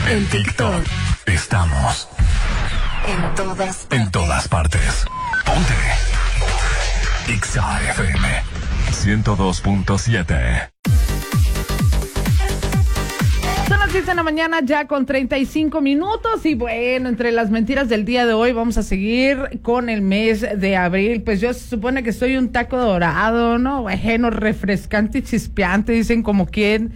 En TikTok. Estamos en todas partes. Ponte Exa FM 102.7. Son las 10 de la mañana ya con 35 minutos y bueno, entre las mentiras del día de hoy vamos a seguir con el mes de abril. Pues yo se supone que soy un taco dorado, ¿no? Bueno, refrescante y chispeante, dicen como quienes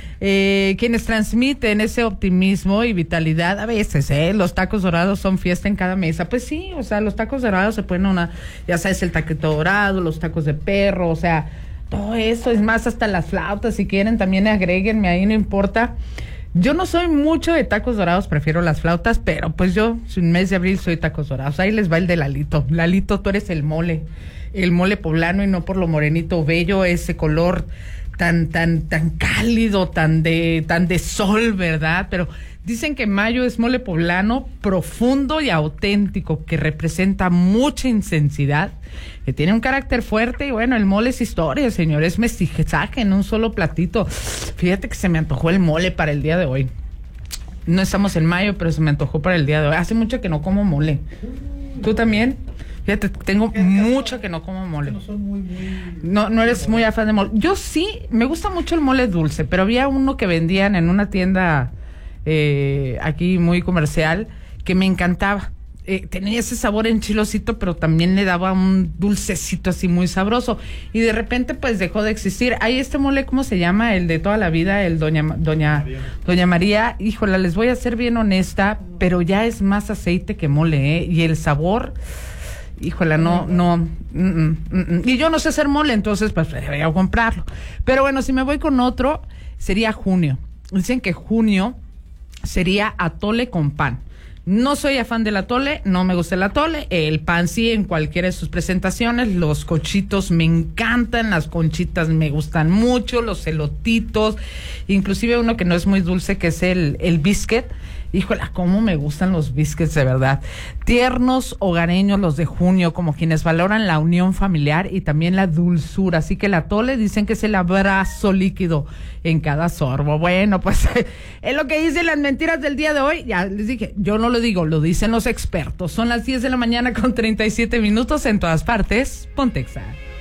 transmiten ese optimismo y vitalidad a veces, los tacos dorados son fiesta en cada mesa. Pues sí, o sea, los tacos dorados se ponen ya sabes, el taquito dorado, los tacos de perro, o sea, todo eso, es más, hasta las flautas, si quieren también agréguenme ahí, no importa. Yo no soy mucho de tacos dorados, prefiero las flautas, pero pues yo, en mes de abril soy tacos dorados. Ahí les va el de Lalito. Lalito, tú eres el mole poblano, y no por lo morenito bello, ese color tan cálido, tan de sol, ¿verdad? Pero dicen que mayo es mole poblano profundo y auténtico, que representa mucha intensidad, que tiene un carácter fuerte, y bueno, el mole es historia, señor, es mestizaje en un solo platito. Fíjate que se me antojó el mole para el día de hoy. No estamos en mayo, pero se me antojó para el día de hoy. Hace mucho que no como mole. ¿Tú también? Fíjate, tengo mucho que no como mole. No eres muy afán de mole. Yo sí, me gusta mucho el mole dulce, pero había uno que vendían en una tienda aquí muy comercial que me encantaba. Tenía ese sabor enchilosito, pero también le daba un dulcecito así muy sabroso. Y de repente, pues, dejó de existir. Hay este mole, ¿cómo se llama? El de toda la vida, el Doña María. Híjola, les voy a ser bien honesta, pero ya es más aceite que mole, Y el sabor... Híjola, no. Y yo no sé hacer mole, entonces pues voy a comprarlo. Pero bueno, si me voy con otro, sería junio. Dicen que junio sería atole con pan. No soy afán del atole, no me gusta el atole. El pan sí, en cualquiera de sus presentaciones. Los cochitos me encantan, las conchitas me gustan mucho, los elotitos, inclusive uno que no es muy dulce, que es el biscuit. Híjola, cómo me gustan los biscuits, de verdad. Tiernos, hogareños los de junio, como quienes valoran la unión familiar y también la dulzura. Así que el atole dicen que es el abrazo líquido en cada sorbo. Bueno, pues es lo que dicen las mentiras del día de hoy. Ya les dije, yo no lo digo, lo dicen los expertos. Son las 10 de la mañana con 37 minutos en todas partes. Ponte Exa.